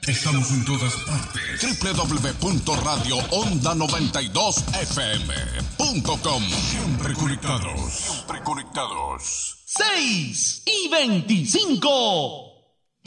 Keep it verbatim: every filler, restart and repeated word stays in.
Estamos en todas partes. doble u doble u doble u punto radio onda noventa y dos f m punto com. Siempre conectados. Siempre conectados. seis y veinticinco.